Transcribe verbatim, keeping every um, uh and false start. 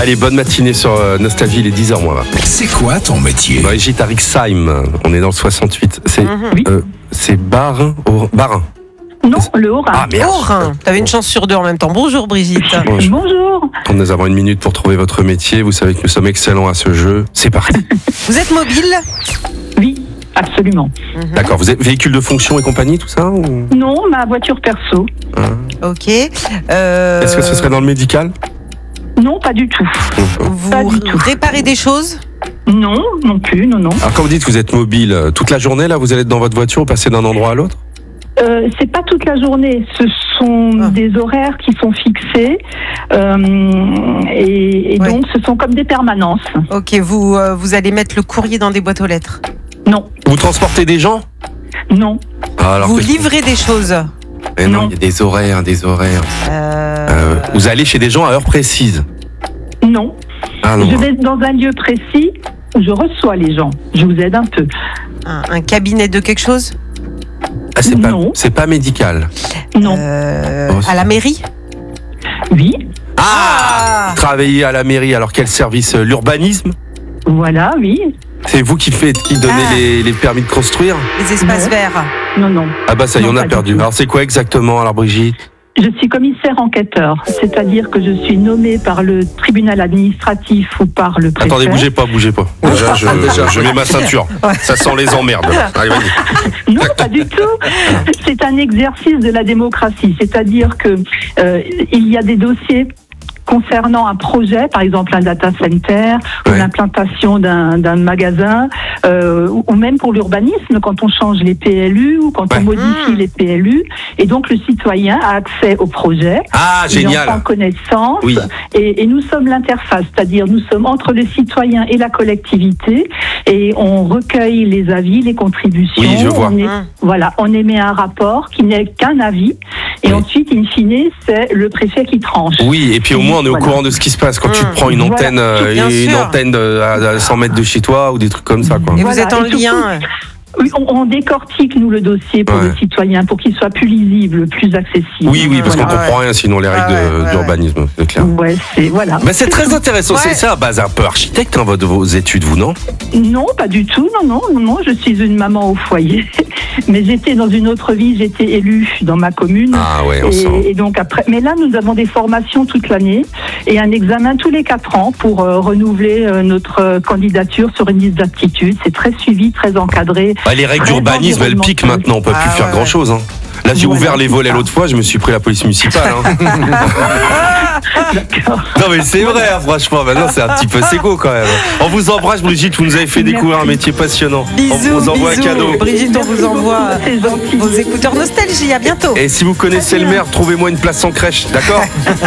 Allez, bonne matinée sur euh, Nostalgie, il est dix heures moins vingt. C'est quoi ton métier? Brigitte à Rixheim, on est dans le soixante-huit. C'est, Mm-hmm. euh, c'est Barin, au, Barin. Non, le Haut-Rhin. Ah merde. Haut-Rhin. T'avais une chance sur deux en même temps. Bonjour Brigitte. Bonjour. Bonjour. Nous avons une minute pour trouver votre métier. Vous savez que nous sommes excellents à ce jeu. C'est parti. Vous êtes mobile? Oui, absolument. D'accord, vous êtes véhicule de fonction et compagnie, tout ça ou... Non, ma voiture perso. Ok. Euh, Est-ce que ce serait dans le médical? Non, pas du tout. Vous pas du tout. réparez des choses? Non, non plus, non, non. Alors quand vous dites que vous êtes mobile, euh, toute la journée, là, vous allez être dans votre voiture ou passer d'un endroit à l'autre? Euh, c'est pas toute la journée. Ce sont Ah. des horaires qui sont fixés euh, et, et Ouais. donc ce sont comme des permanences. Ok, vous, euh, vous allez mettre le courrier dans des boîtes aux lettres. Non, Vous transportez des gens? non, Ah, alors vous que- livrez des choses. Mais non, Non. il y a des horaires, des horaires. Euh, Euh, vous allez chez des gens à heure précise? non. Ah non. Je vais dans un lieu précis où je reçois les gens. Je vous aide un peu. un, un cabinet de quelque chose? Ah, c'est pas, Non. c'est pas médical. Non. Euh, Oh, c'est- à la mairie? Oui, Ah, Travailler à la mairie, alors quel service? euh, L'urbanisme? voilà, oui. C'est vous qui faites, qui donnez Ah. les, les permis de construire? Les espaces Non. verts? Non, non. Ah bah ça y est, Non, on a pas du perdu. tout. Alors c'est quoi exactement, alors Brigitte? Je suis commissaire enquêteur, c'est-à-dire que je suis nommée par le tribunal administratif ou par le préfet. Attendez, bougez pas, bougez pas. Déjà, je, je mets ma ceinture. Ça sent les emmerdes. Allez, vas-y. Non, pas du tout. C'est un exercice de la démocratie, c'est-à-dire que euh, il y a des dossiers concernant un projet, par exemple un data center, ou Ouais. l'implantation d'un d'un magasin, euh, ou, ou même pour l'urbanisme, quand on change les P L U ou quand Ouais. on modifie Mmh. les P L U. Et donc le citoyen a accès au projet. Ah, Il en génial. prend connaissance. Oui. Et, et nous sommes l'interface, c'est-à-dire nous sommes entre le citoyen et la collectivité, et on recueille les avis, les contributions. Oui, je vois. On est- Mmh. voilà, on émet un rapport qui n'est qu'un avis, et Oui. ensuite, in fine, c'est le préfet qui tranche. Oui, et puis au moins on est au Voilà. courant de ce qui se passe quand tu Mmh. prends une Voilà. antenne, euh, Bien une sûr. antenne de- à à cent mètres de chez toi ou des trucs comme ça, quoi. Et Voilà, vous êtes en et surtout- lien? Oui, on, on décortique, nous, le dossier pour Ouais. le citoyen, pour qu'il soit plus lisible, plus accessible. Oui, oui, parce qu'on Voilà. comprend rien sinon les règles Ah ouais, de- ouais, d'urbanisme, c'est clair. Ouais, c'est, voilà. Mais c'est très intéressant, Ouais. c'est ça à base un peu architecte, hein, votre- vos études, vous, non? Non, pas du tout. Non, non, non, non. Je suis une maman au foyer. Mais j'étais dans une autre vie. J'étais élue dans ma commune. Ah ouais, on sent. Et, et donc après. Mais là, nous avons des formations toute l'année et un examen tous les quatre ans pour euh, renouveler euh, notre euh, candidature sur une liste d'aptitudes. C'est très suivi, très encadré. Ah, les règles Très d'urbanisme, elles piquent environnemental. maintenant, on peut Ah plus faire ouais, grand chose. Hein. Là, j'ai Voilà, ouvert les c'est volets ça. l'autre fois, je me suis pris la police municipale. Hein. Non, mais c'est vrai, hein, franchement, maintenant c'est un petit peu séco quand même. On vous embrasse, Brigitte, vous nous avez fait découvrir un métier passionnant. on Bisous, vous envoie bisous. un cadeau. Brigitte, on vous Merci envoie beaucoup, c'est gentil. vos écouteurs Nostalgie. À bientôt. Et si vous connaissez le maire, trouvez-moi une place en crèche, d'accord?